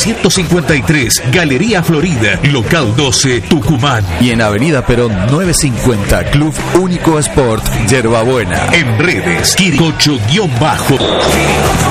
153, Galería Florida, Local 12, Tucumán. Y en Avenida Perón 950, Club Único Sport, Yerbabuena. En redes, Quiricocho-.